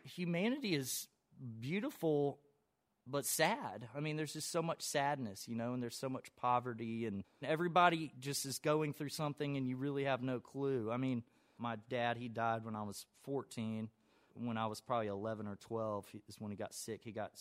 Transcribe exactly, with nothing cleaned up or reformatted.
humanity is beautiful but sad. I mean, there's just so much sadness, you know, and there's so much poverty, and everybody just is going through something, and you really have no clue. I mean, my dad, he died when I was fourteen. When I was probably eleven or twelve is when he got sick. He got